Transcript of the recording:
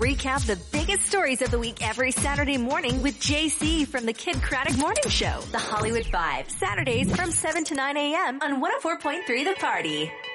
Recap the biggest stories of the week every Saturday morning with JC from the Kid Craddock Morning Show. The Hollywood Five, Saturdays from 7 to 9 a.m. on 104.3 The Party.